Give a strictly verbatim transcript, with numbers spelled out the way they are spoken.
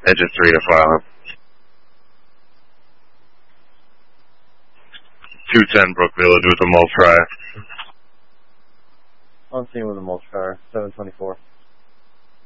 Engine three to file. two ten Brook Village with a mulch fryer. On scene with a mulch fryer, seven twenty-four.